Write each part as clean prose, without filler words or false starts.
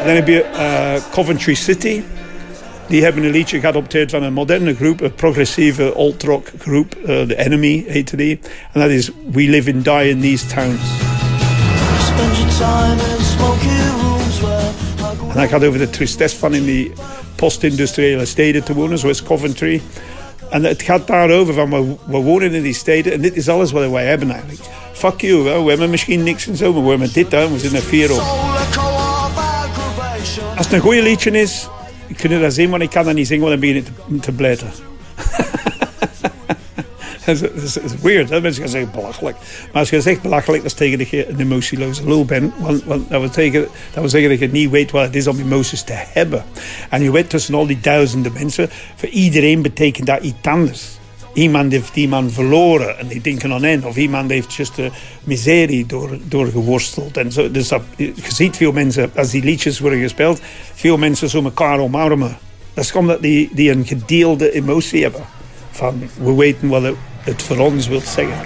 Dan heb je Coventry City. Die hebben een liedje geadopteerd van een moderne groep, een progressieve alt-rock groep. The Enemy heette die. En dat is We Live and Die in These Towns. En dat gaat over de tristesse van in die post-industriële steden te wonen, zoals Coventry. En het gaat daarover van, we wonen in die steden en dit is alles wat wij hebben eigenlijk. Fuck you, hè. We hebben misschien niks en zo, maar we hebben dit, hè. We zijn er fier op. Als het een goeie liedje is, kun je dat zien, maar ik kan dat niet zingen, want dan begin ik te blijten. Dat is weird, hè? Mensen gaan zeggen belachelijk. Maar als je zegt belachelijk, dat is tegen dat je een emotieloze lul bent. Want dat wil zeggen dat je niet weet wat het is om emoties te hebben. En je weet tussen al die duizenden mensen, voor iedereen betekent dat iets anders. Iemand heeft iemand verloren en die denken aan hen. Of iemand heeft juist de miserie doorgeworsteld. En zo. Dus je ziet veel mensen, als die liedjes worden gespeeld, veel mensen zo elkaar omarmen. Dat is omdat die een gedeelde emotie hebben. Van, we weten wat het voor ons wil zeggen.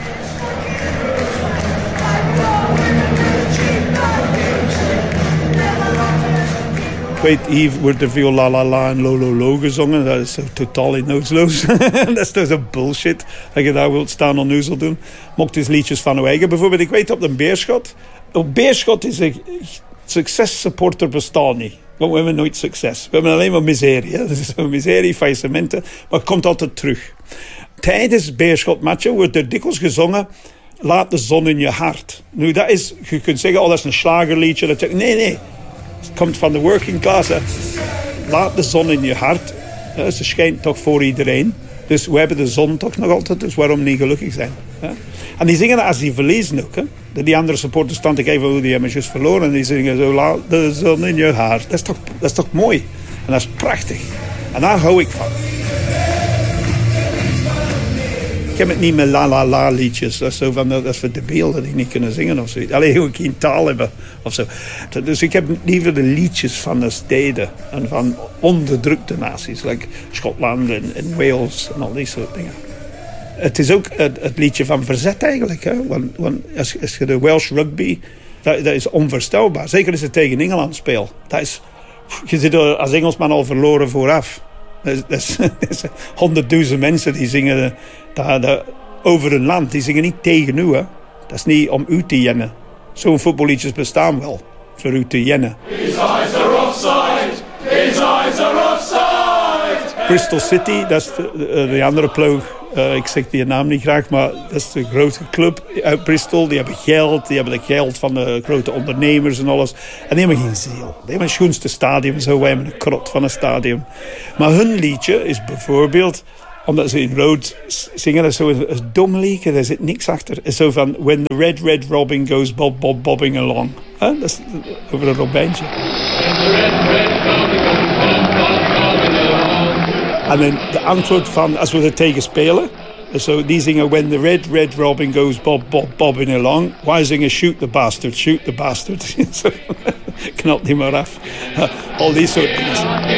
Ik weet, hier wordt er veel la la la en lo lo lo gezongen. Dat is zo totaal inhoudsloos. Dat is toch zo bullshit. Dat je daar wilt staan onnozel doen. Mocht eens liedjes van uw eigen. Bijvoorbeeld, ik weet op de Beerschot. Op Beerschot is een successupporter bestaat niet. Want we hebben nooit succes. We hebben alleen maar miserie. Hè? Dat is zo'n miserie, faillissementen. Maar het komt altijd terug. Tijdens Beerschot-matchen wordt er dikwijls gezongen... Laat de zon in je hart. Nu, dat is... Je kunt zeggen, dat is een slagerliedje. Nee. Het komt van de working class. Hè. Laat de zon in je hart. Ja, ze schijnt toch voor iedereen. Dus we hebben de zon toch nog altijd. Dus waarom niet gelukkig zijn? Ja. En die zingen dat als die verliezen ook. Hè. Die andere supporters staan te kijken hoe die hebben juist verloren. En die zingen zo, laat de zon in je hart. Dat is toch mooi? En dat is prachtig. En daar hou ik van. Ik heb het niet met la la la liedjes. Dat is, zo van, dat is voor de beelden die niet kunnen zingen of zoiets. Alleen hoe geen taal hebben of zo. Dus ik heb liever de liedjes van de steden. En van onderdrukte naties. Like Schotland en Wales en al die soort dingen. Het is ook het liedje van verzet eigenlijk. Hè? Want als je de Welsh rugby... Dat is onvoorstelbaar. Zeker als je tegen Engeland speelt. Je zit er als Engelsman al verloren vooraf. Er zijn 100.000 mensen die zingen over een land. Die zingen niet tegen u. Hè. Dat is niet om u te jennen. Zo'n voetballiedjes bestaan wel. Voor u te jennen. His eyes are offside. His eyes are offside. Bristol City, dat is de andere ploeg. Ik zeg die naam niet graag, maar dat is de grote club uit Bristol. Die hebben geld, die hebben het geld van de grote ondernemers en alles. En die hebben geen ziel. Die hebben het schoonste stadium, zo. Wij hebben een krot van een stadium. Maar hun liedje is bijvoorbeeld, omdat ze in rood zingen, dat is zo een dom liedje, daar zit niks achter. Het is zo van, when the red, red robin goes bob, bob, bobbing along. Dat is over een robijntje. En dan de antwoord van, als we er tegen spelen... So die zingen, when the red, red robin goes bob, bob, bobbing along. Wij zingen, shoot the bastard, shoot the bastard. Knalt niet meer af. Al die soort dingen.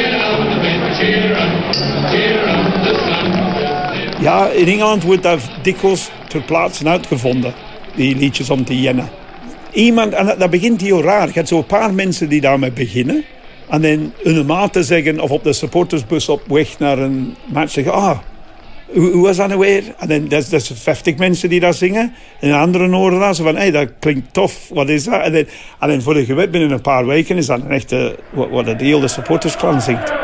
Ja, in Engeland wordt dat dikwijls ter plaatse uitgevonden. Die liedjes om te jennen. Iemand, en dat begint heel raar. Je hebt zo'n paar mensen die daarmee beginnen... En dan hun maten zeggen, of op de supportersbus op weg naar een match zeggen... hoe was dat nou weer? En dan dat is 50 mensen die dat zingen. En de anderen horen dat zo van, hey, dat klinkt tof, wat is dat? En dan voor de gewet binnen een paar weken is dat een echte, wat de hele supportersklan zingt.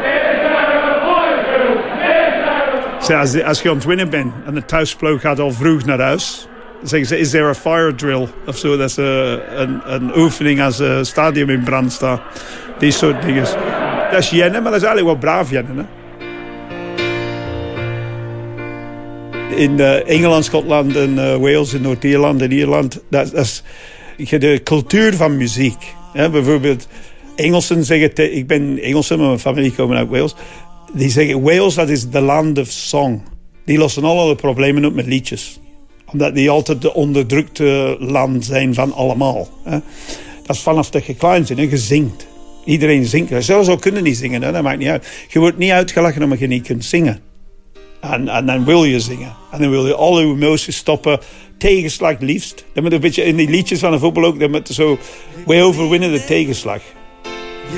Als je aan het winnen bent en de thuisploeg gaat al vroeg naar huis... zeggen ze, is there a fire drill? Of zo, dat is een oefening als het stadium in brand staat. Die soort dingen. Dat is jennen, maar dat is eigenlijk wel braaf jennen. Hè? In Engeland, Schotland en Wales, in Noord-Ierland en Ierland... Dat is de cultuur van muziek. Ja, bijvoorbeeld, Engelsen zeggen... Ik ben Engelsen, maar mijn familie komen uit Wales. Die zeggen, Wales, dat is the land of song. Die lossen alle problemen op met liedjes. Omdat die altijd de onderdrukte land zijn van allemaal. Hè. Dat is vanaf dat je klein bent en je zingt. Iedereen zingt. Zelfs al kunnen niet zingen, hè. Dat maakt niet uit. Je wordt niet uitgelachen omdat je niet kunt zingen. En dan wil je zingen. En dan wil je al je emoties stoppen. Tegenslag liefst. Dat moet een beetje in die liedjes van de voetbal ook. Dat moet zo, wij overwinnen de tegenslag.